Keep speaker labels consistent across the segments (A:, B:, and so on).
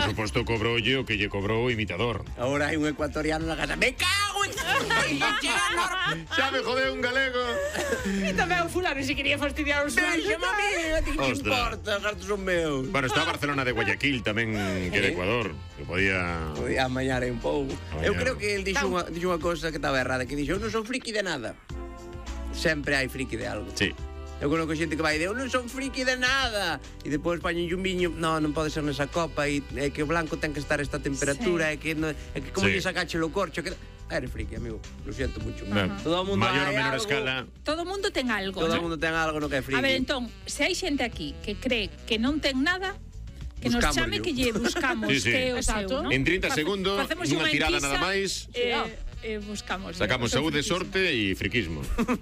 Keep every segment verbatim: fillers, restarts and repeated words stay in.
A: suposto, cobroulle o que lle cobrou o imitador.
B: Agora hai un ecuatoriano na casa. Me cago en...
A: Xa me jodeu un galego.
C: E tamén o fulano se quería fastidiar os
B: Deixa, mami, a ti que te
A: Ostras.
B: importa, os gastos son meus.
A: Bueno, está Barcelona de Guayaquil tamén, que de Ecuador, que podía...
B: Podía amañar aí un pouco.
A: Amañar.
B: Eu creo que el dixo unha, dixo unha cosa que estaba errada, que dixo, eu non son friki de nada. Sempre hai friki de algo.
A: Sí.
B: Eu conozco xente que vai de, eu non son friki de nada. E depois pañen un viño, no, non pode ser nesa copa, e é que o blanco ten que estar a esta temperatura, é que, no, é que como
A: Sí.
B: lle sacache o corcho, que... Eres friki, amigo, lo siento mucho.
A: Ben,
B: Todo o mundo
A: maior ou
B: hai
A: menor
B: algo,
A: escala.
D: Todo o mundo ten algo,
B: Todo o
D: ¿no?
B: mundo ten algo no que é friki.
D: A ver, entón, se hai xente aquí que cree que non ten nada, que nos
B: Buscámoslo.
D: chame que lle buscamos
A: Sí, sí.
D: que é o
C: Exacto.
D: seu, ¿no?
A: En trinta
D: Face-
A: segundos,
D: facemos
A: nunha
D: unha
A: tirada
D: enquisa,
A: nada máis,
D: eh, eh, buscamos.
A: sacamos
D: o seu
A: saúde,
D: friquismo.
A: sorte e friquismo.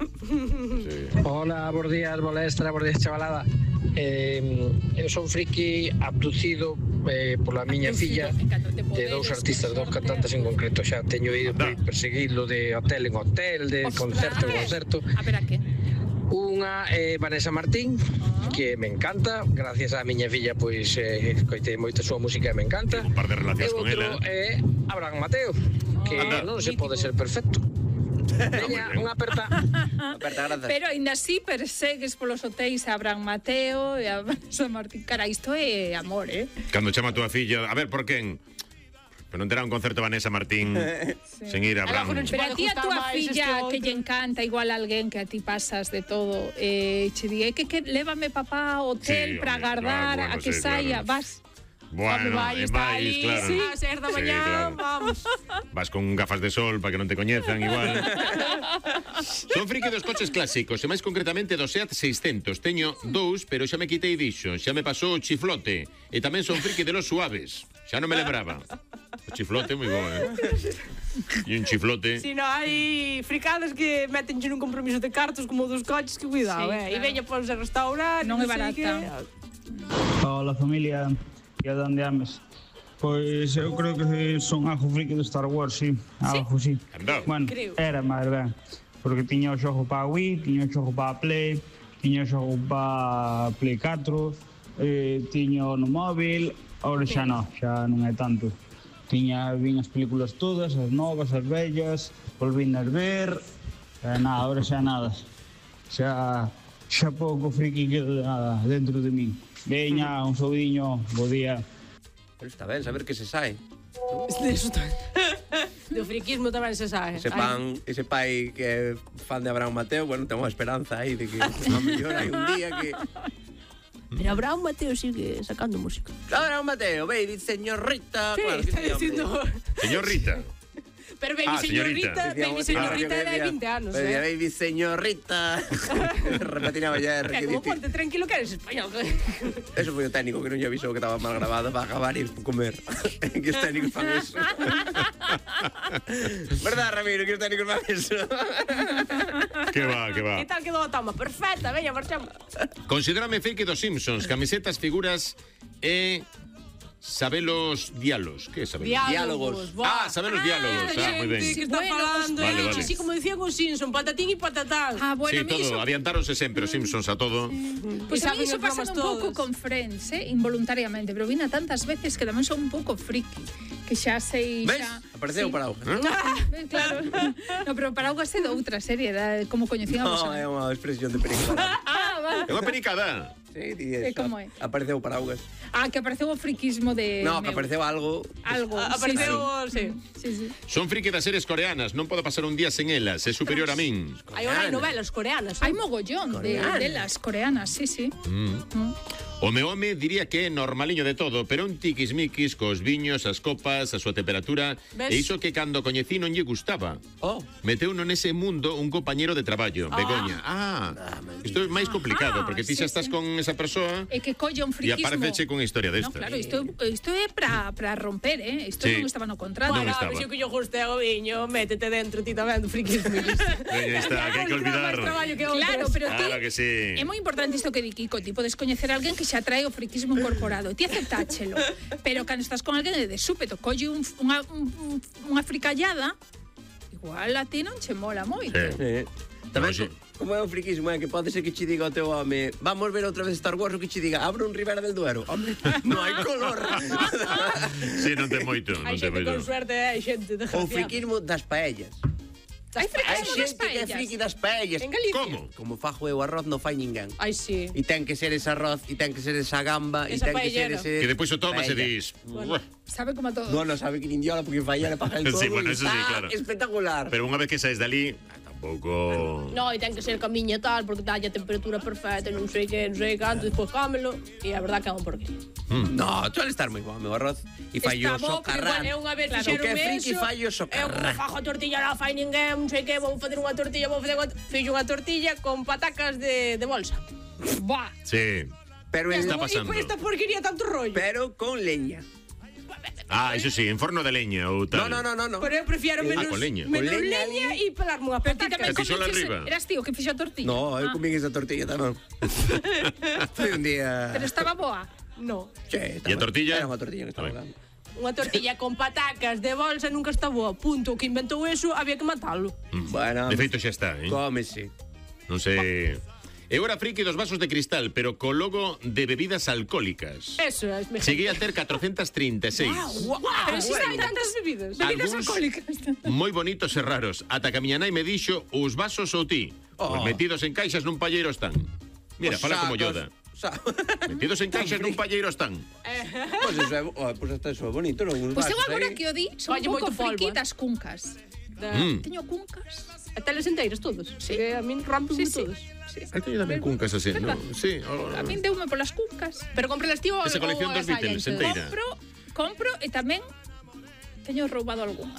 A: Sí.
E: Hola, bons días, molestra, bons días, chavalada. Eh, eu son friki abducido eh, pola miña
D: Abducido,
E: filla
D: me encanta, de
E: de
D: poderes,
E: dous artistas,
D: de
E: dous
D: sorte.
E: cantantes en concreto. Xa teño ido
A: Anda.
E: perseguilo de hotel en hotel, de
D: Ostras,
E: concerto en
D: a ver,
E: concerto.
D: A ver, a que?
E: Unha é Vanessa Martín, que me encanta. Gracias á miña filla, pois, eh, escoitei moita súa música e me encanta.
A: Un par de
E: E
A: relacións con
E: outro
A: ela.
E: é Abraham Mateo, que
A: Anda.
E: non se pode ser perfecto. Veña,
A: ben.
E: unha aperta.
B: Aperta, grazas.
D: Pero ainda así persegues polos hotéis a Abraham Mateo e a Vanessa Martín. Cara, isto é amor, eh?
A: Cando chama a túa filla, a ver, por quen? Pero non terá un concerto Vanessa Martín sen ir a
C: Algo non
A: Abraham.
C: che-
D: Pero a
C: pode
D: ti a
C: gustar
D: túa
C: máis
D: filla
C: este
D: que
C: outro.
D: lle encanta igual a alguén que a ti pasas de todo, eh, che diga, "É que, que lévame papá ao hotel
A: Sí,
D: para
A: home,
D: agardar
A: claro, bueno,
D: a que
A: sí,
D: saia,
A: claro.
D: vas."
A: Bueno,
C: vai,
A: é
C: está
A: máis,
C: ali,
A: claro.
C: sí, a ser da
A: Sí,
C: mañá,
A: claro.
C: vamos.
A: Vas con gafas de sol para que non te coñezan igual. Son friki dos coches clásicos, e máis concretamente do Seat seiscentos. Teño dous, pero xa me quitei dixo. Xa me pasou o chiflote. E tamén son friki de los suaves. Xa non me lembraba. O chiflote moi bo, eh? E un chiflote.
C: Si non hai fricadas que metenche nun compromiso de cartos como dos coches, que cuidado,
D: Sí,
C: eh? E
D: claro.
C: veña pos a restaurar,
D: Non é
C: sei
D: barata.
C: que-
F: Hola familia, e a donde ames? Pois eu creo que son algo friki do Star Wars, sí, algo sí.
A: Anda.
F: Bueno,
C: Creo.
F: era máis ben, porque tiña o xogo para Wii, tiña o xogo para Play, tiña o xogo para Play catro, eh, tiña no móvil, ahora xa non, xa non é tanto. Tiña, vin as películas todas, as novas, as vellas, volvín a ver, e nada, ahora xa nada. Xa, xa pouco friki queda de nada dentro de min. Veña, un saudiño, bo día.
B: Pero está ben, saber que se sae.
C: Eso está. Do friquismo tamén se sabe.
B: Ese pan, ese pai que é fan de Abraham Mateo, bueno, ten unha esperanza aí de que a mellor hai un día que...
C: Pero Abraham Mateo sigue sacando música.
B: Abraham Mateo, baby, señorita...
C: Sí,
B: claro que
C: está
B: sí, hombre.
C: dicindo...
A: Señor Rita.
C: Pero baby
A: Ah, señorita.
C: señorita,
B: Decía,
C: baby
B: ah,
C: señorita
B: yo
C: é de
B: decía,
C: vinte anos,
B: decía,
C: eh?
B: baby, señorita. Repatinaba ya R.
C: Que
B: Que
C: como
B: dice,
C: ponte tranquilo que eres español.
B: eso foi o técnico que non lle avisou que estaba mal grabado para acabar e ir comer. Que os técnicos fan eso. Verdad, Ramiro, que os técnicos fan eso.
A: Que va, que va.
C: Que tal quedou a toma? Perfecta, veña, marchamos.
A: Considérame friki dos Simpsons, camisetas, figuras e... Sabelos diálogos. Que é sabelos?
B: Diálogos.
A: Ah, sabelos diálogos. Ah, moi ben.
C: Que está
D: Bueno,
C: falando,
A: vale,
C: eh,
A: vale.
C: así como decía con Simpson, patatín e patatán.
D: Ah, bueno,
A: Sí,
D: a mí
A: todo,
D: iso,
A: adiantáronse sempre os Simpsons a todo.
D: pues
C: E
D: a mí
C: saben
D: iso
C: os
D: pasa
C: programas
D: un pouco
C: todos.
D: con Friends, eh, involuntariamente, pero vina tantas veces que tamén son un pouco friki, que xa sei
B: Ves?
D: xa...
B: Apareceu
D: sí.
B: para auga.
D: Eh, Claro. No, pero para algo é de outra serie, da, como coñecían
B: No,
D: vos.
B: é unha expresión de película.
D: Ah, vale.
A: É unha pericada.
B: Sí, di
D: E
B: eso.
D: como é?
B: Apareceu para augas.
D: Ah, que apareceu o friquismo de...
B: No, que
D: meu.
B: apareceu algo.
D: Algo,
C: A-
D: sí,
C: Apareceu,
D: sí.
C: sí.
D: Sí, sí.
A: Son friki das series coreanas, non podo pasar un día sen elas, é superior a min.
C: Hai hai novelas coreanas.
D: Hai mogollón de,
B: Coreanas.
D: delas coreanas, sí, sí.
A: O meu home diría que é normaliño de todo, pero un tiquismiquis cos viños, as copas, a súa temperatura,
C: Ves?
A: e iso que cando coñecí non lle gustaba.
B: Oh.
A: Meteuno nese mundo un compañero de traballo, Begoña. Ah, isto é máis complicado,
D: Ah,
A: porque ti
D: sí,
A: xa estás
D: sí.
A: con esa persoa
D: E que colla un
A: e
D: friquismo.
A: apareceche con historia
D: No,
A: desta.
D: claro, isto, isto é para para romper, eh? Isto
A: Sí.
D: non estaba no contrato.
A: Non
C: Bueno,
A: estaba.
C: a ver se o que yo guste o viño, métete dentro ti tamén do friquismo.
A: Veña, está, que hai que olvidar.
D: Claro, pero ti
A: Claro que sí.
D: é moi importante isto que di Kiko, ti podes coñecer a alguén que xa trae o friquismo incorporado, ti aceptáchelo, pero cando estás con alguén de súpeto colle un, unha, un, unha fricallada, igual a ti non che mola moito.
A: Sí.
B: Eh. Tamén,
A: No, sí.
B: co- Como é o friquismo, é que pode ser que che diga o teu home vamos ver outra vez Star Wars, o que che diga abre un Ribera del Duero. Home, non hai color.
A: Sí, non ten moito, non
C: Hai
A: ten
C: xente
A: moito.
C: con suerte, hai xente
B: O
C: desgraciada.
B: friquismo das paellas.
D: Hai
B: Hai
D: friquismo das
B: xente que é
D: paellas.
B: friki das paellas.
C: En Galicia.
A: Como?
B: Como fajo eu arroz non fai ninguén.
C: Ai, sí.
B: E ten que ser ese arroz, e ten que ser esa gamba, e
C: Esa
B: ten que ser
C: paellera.
B: ese...
A: Que depois o tomas e
B: paella.
A: dis...
C: Bueno.
D: Sabe como a todo.
B: No, no sabe que nin diola porque fai era para el todo.
A: Sí, bueno, eso sí,
B: Ah,
A: claro.
B: espectacular.
A: Pero unha vez que saes dali, ah, tampouco...
C: No, e ten que ser camiña tal, porque dalle a temperatura perfecta, non sei que, non sei canto, despois cámelo, e a verdad que é un porquería.
B: No, suele estar moi bo, meu arroz. E fai o
C: Está bo, pero
B: socarrán.
C: igual é unha vez
B: Claro,
C: fixeron
B: o que é friki
C: eso,
B: fai o
C: eu como
B: socarrán.
C: fajo a tortilla non fai ninguén, non sei que, vou facer unha tortilla, vou facer unha... Fixo unha tortilla con patacas de, de bolsa. Buah.
A: Sí.
B: Pero,
A: ¿Qué
B: en-
A: está pasando?
C: E esta porquería tanto rollo.
B: pero con leña.
A: Ah, iso sí, en forno de leña ou tal.
B: No, no, no, no. no.
C: Pero eu prefiero
B: Eh,
C: menos,
A: ah, con leña.
C: menos
B: Con leña
C: leña
B: ali.
C: e pelarme unha
D: Pero ti
C: pataca.
D: tamén
A: E fixola
D: comeches...
A: arriba.
D: Eras tío que fixo a tortilla.
B: No, eu
D: Ah.
B: comín esa tortilla tamén. Foi un día...
D: Pero estaba boa.
C: No.
B: Che,
A: E a tortilla?
B: Era unha tortilla que estaba
A: A ver.
B: dando.
C: Unha tortilla con patacas de bolsa nunca está boa. Punto. O que inventou eso había que matalo.
B: Bueno,
A: De feito xa está, eh?
B: cómese.
A: Non sei... Eu era friki dos vasos de cristal, pero co logo de bebidas alcohólicas.
C: Eso é mejor.
A: Cheguei a ter catrocentas trinta e seis.
C: Pero si hai tantas bebidas.
D: Bebidas
A: Algúns
D: alcohólicas.
A: moi bonitos e raros. Ata que a miña nai me dixo os vasos ou ti.
B: Oh.
A: Pues metidos en caixas nun palleiro están. Mira,
B: Os
A: fala como
B: sacos,
A: Yoda.
B: sa-
A: Metidos en caixas nun palleiro están.
B: Pois eso é, oh, pois hasta eso é bonito, non? Uns
D: Pois eu
B: vasos
D: agora
B: aí.
D: que o di, son
C: Colle
D: un pouco
C: moito polvo,
D: friki
C: eh.
D: das cuncas.
C: Da...
A: Mm.
D: Teño cuncas.
C: A teles enteiras todos.
D: Sí.
C: Que a min rompen
D: Sí, sí.
C: todos.
D: Sí.
A: Hai teño tamén cuncas así,
D: Verdad.
A: ¿no? Sí. oh.
D: A min deume polas cuncas.
C: Pero compre las tío
A: Esa colección dos Beatles enteira.
D: Compro, compro e tamén teño roubado algunha.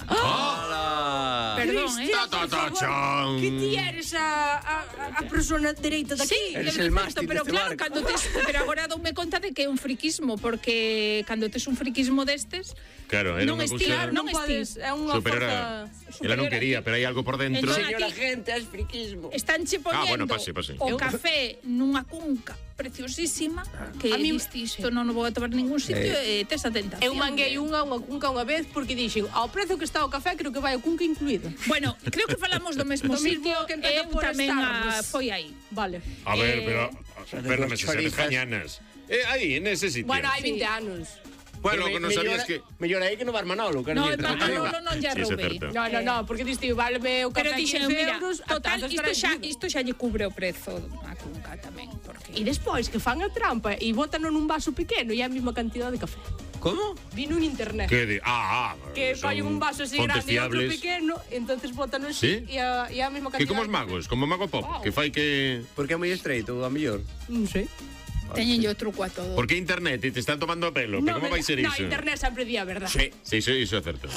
B: Hola.
D: Perdón, eh.
A: Ta, ta, ta, chan.
C: Que ti eres a, a, a persona dereita daqui?
D: Sí,
B: Eres
D: en
B: el
D: efecto,
B: mástil
D: pero
B: deste
D: claro,
B: barco.
D: cando tes, pero agora doume conta de que é un friquismo, porque cando tes un friquismo destes,
A: Claro, era
D: non
A: unha
D: esti,
A: cousa...
D: non
C: Non podes,
D: esti.
C: é unha
A: Superior a...
C: forza...
A: Ela non
D: superior a
A: quería,
D: ti.
A: pero hai algo por dentro.
D: Entón,
B: Señora
D: aquí-
B: gente, es friquismo.
D: Estánche poñendo
A: Ah, bueno, pase, pase.
D: o
C: Eu-
D: café nunha cunca preciosísima que
C: A mí-
D: diste isto non o vou a tomar ningún sitio e tes a tentación.
C: Eu manguei
D: de-
C: unha, unha cunca unha vez porque dixen ao prezo que está o café creo que vai a cunca incluída.
D: Bueno, creo que falamos do mesmo
C: Do mismo
D: sitio
C: que
D: que
C: empeza
D: eu
C: por
D: tamén a,
C: Starbucks.
D: foi aí.
C: Vale.
A: A ver,
D: Eh,
A: pero... Perdóname, se
B: dos
A: sabes
B: chorijas.
A: cañanas. Eh, aí, nese sitio.
C: Bueno, hai
D: Sí.
C: vinte anos.
A: Pero que non sabías que...
B: Mellor aí que no bar Manolo, que
D: No,
B: non
D: el Manolo non lle
A: Sí, eso é
D: roubei.
A: certo.
C: No, no, no, porque diste, váleme o
D: Pero
C: café
D: dixen,
C: quince
D: mira,
C: euros, a
D: total,
C: taza
D: isto
C: estará
D: xa,
C: incluída.
D: isto xa lle cubre o prezo a cunca tamén, porque...
C: E despois que fan a trampa e bótano nun vaso pequeno e é a mesma cantidad de café.
B: Como?
C: Vi nun internet.
A: Que de... Ah, ah.
C: Que
A: son
C: fai un vaso así
A: fontes
C: grande e outro
A: fiables.
C: pequeno, entonces bótano
A: ¿Sí?
C: así e a, e a mesma cantidad.
A: Que como os magos, como Mago Pop,
C: Wow.
A: que fai que...
B: Porque é moi estreito, a mellor.
C: Non sei.
D: Teñen yo truco a todo.
A: Porque internet e te están tomando a pelo. Pero como
C: me-
A: vai ser
C: no,
A: iso?
C: internet sempre di a verdad.
B: Sí.
A: Sí, sí, iso é certo.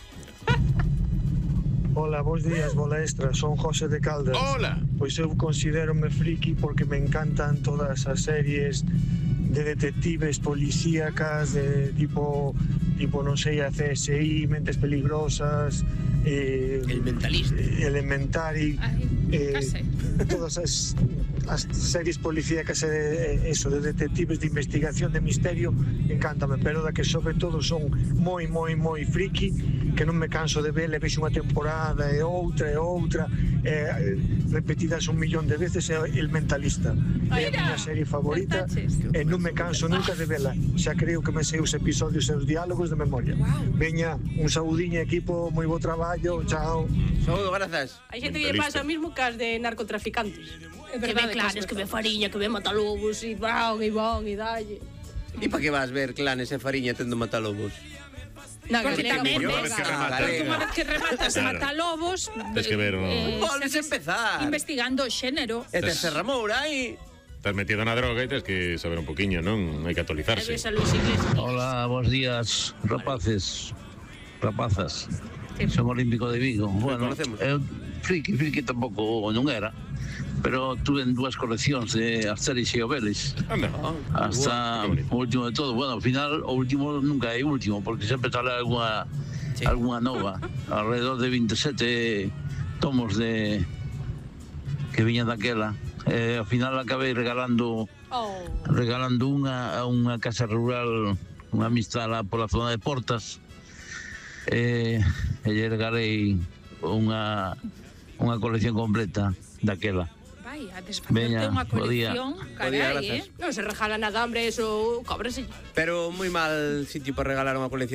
G: Hola, bons días, bola extra, son José de Caldas.
A: Hola.
G: Pois eu considérome friki porque me encantan todas as series de detectives policíacas, de tipo, tipo non sei, a C S I, Mentes Peligrosas, eh,
B: El mentalista.
G: Elementary,
D: Ai,
G: eh,
D: case.
G: todas as, as series policíacas e de, eso, de detectives de investigación, de misterio, encántame, pero da que sobre todo son moi, moi, moi friki, que non me canso de ver, e vexo unha temporada e outra e outra, eh, repetidas un millón de veces, é El Mentalista. É a
D: Mira,
G: miña serie favorita
D: acertaches.
G: e non me canso nunca de vela. Xa creo que me sei os episodios e os diálogos de memoria. Veña, un saudiño equipo, moi bo traballo, chao.
B: Saúdo, grazas.
C: Hai xente que lle
A: Mentalista.
C: pasa o mismo que as de narcotraficantes.
D: É
C: Que ve
D: verdade,
C: clanes,
D: que
C: que
D: é
C: ve fariña, que ve matalobos e van e van e dalle.
B: E pa que vas ver clanes e fariña tendo matalobos?
C: Na
D: Porque
C: galega,
D: tamén
A: Porque unha
D: ves,
A: vez que
B: Ah,
A: rematas...
B: galega.
D: unha vez que rematas
A: Claro.
D: matalobos,
A: Tes que ver o-
B: Volves a
D: estás
B: empezar.
D: investigando o xénero.
B: E te Serra Moura aí.
A: Estás metido na droga e tens que saber un poquinho, non? Hai que
C: E
A: actualizarse.
C: ves a Luis Iglesias.
H: Hola, bons días, rapaces, rapazas. Son olímpico de Vigo. Bueno,
B: conocemos.
H: eu friki, friki tampouco non era, pero tuve dúas coleccións de Asterix e Obelix.
A: Anda.
H: Hasta
A: Qué bonito.
H: o último de todo. Bueno, ao final, o último nunca é último, porque sempre sale alguna,
B: Sí.
H: alguna nova. Alrededor de veintisiete tomos de que viñan daquela. Eh, ao final acabei regalando
C: Oh.
H: regalando unha a unha casa rural, unha amistad lá pola zona de Portas, e, e lle regalei unha unha colección completa daquela.
D: Vai, a desfacerte
H: Veña,
D: unha
H: bo día.
D: colección,
B: Bo día,
D: carai,
B: gracias.
D: eh?
C: Non se regala nada, hombre, eso cóbrase.
B: Pero moi mal sitio para regalar unha colección